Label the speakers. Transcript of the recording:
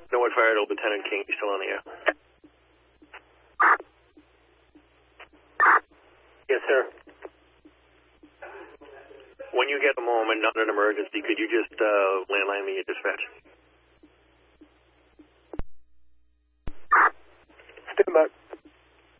Speaker 1: Norwood Fire, Lieutenant King, you still on the air? Yes, sir. When you get a moment, not an emergency, could you just landline me at dispatch?